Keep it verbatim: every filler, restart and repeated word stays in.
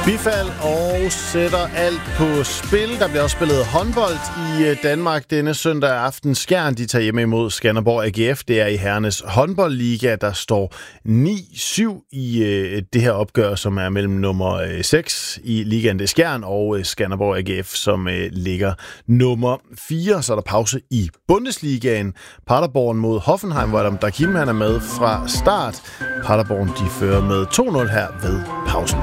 Bifald og sætter alt på spil. Der bliver også spillet håndbold i Danmark denne søndag aften. Skjern, de tager hjemme imod Skanderborg A G F. Det er i herrenes håndboldliga. Der står ni syv i øh, det her opgør, som er mellem nummer seks i ligaen. Det er Skjern og øh, Skanderborg A G F, som øh, ligger nummer fire. Så er der pause i Bundesligaen. Paderborn mod Hoffenheim, hvor Adam Dakim han er med fra start. Paderborn de fører med to nul her ved pausen.